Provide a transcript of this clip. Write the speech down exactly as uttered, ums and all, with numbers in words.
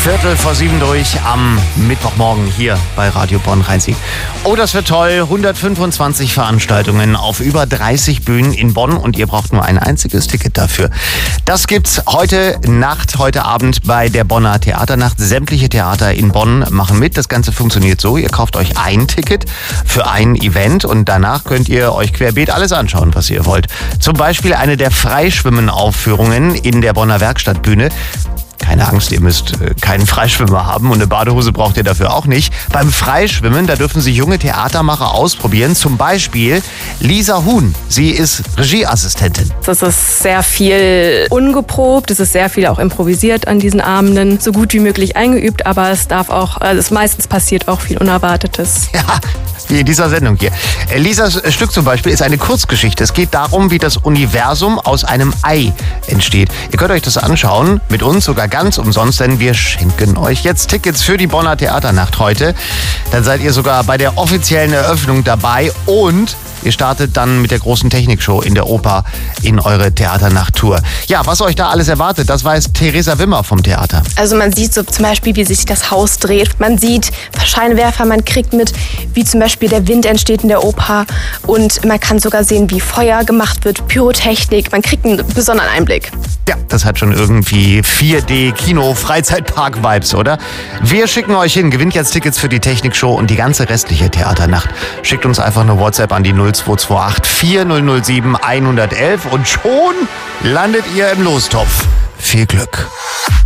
Viertel vor sieben durch am Mittwochmorgen hier bei Radio Bonn-Rhein-Sieg. Oh, das wird toll. hundertfünfundzwanzig Veranstaltungen auf über dreißig Bühnen in Bonn und ihr braucht nur ein einziges Ticket dafür. Das gibt's heute Nacht, heute Abend bei der Bonner Theaternacht. Sämtliche Theater in Bonn machen mit. Das Ganze funktioniert so. Ihr kauft euch ein Ticket für ein Event und danach könnt ihr euch querbeet alles anschauen, was ihr wollt. Zum Beispiel eine der Freischwimmen-Aufführungen in der Bonner Werkstattbühne. Keine Angst, ihr müsst äh, keinen Freischwimmer haben und eine Badehose braucht ihr dafür auch nicht. Beim Freischwimmen, da dürfen sich junge Theatermacher ausprobieren. Zum Beispiel Lisa Huhn. Sie ist Regieassistentin. Das ist sehr viel ungeprobt, es ist sehr viel auch improvisiert an diesen Abenden. So gut wie möglich eingeübt, aber es darf auch, also es meistens passiert auch viel Unerwartetes. Ja, wie in dieser Sendung hier. Lisas Stück zum Beispiel ist eine Kurzgeschichte. Es geht darum, wie das Universum aus einem Ei entsteht. Ihr könnt euch das anschauen, mit uns sogar ganz umsonst, denn wir schenken euch jetzt Tickets für die Bonner Theaternacht heute. Dann seid ihr sogar bei der offiziellen Eröffnung dabei und ihr startet dann mit der großen Technikshow in der Oper in eure Theaternacht-Tour. Ja, was euch da alles erwartet, das weiß Theresa Wimmer vom Theater. Also man sieht so zum Beispiel, wie sich das Haus dreht. Man sieht Scheinwerfer, man kriegt mit, wie zum Beispiel der Wind entsteht in der Oper. Und man kann sogar sehen, wie Feuer gemacht wird, Pyrotechnik. Man kriegt einen besonderen Einblick. Ja, das hat schon irgendwie vier D Kino Freizeitpark Vibes, oder? Wir schicken euch hin, gewinnt jetzt Tickets für die Technikshow und die ganze restliche Theaternacht. Schickt uns einfach eine WhatsApp an die null zwei zwei acht vier null null sieben eins eins eins und schon landet ihr im Lostopf. Viel Glück.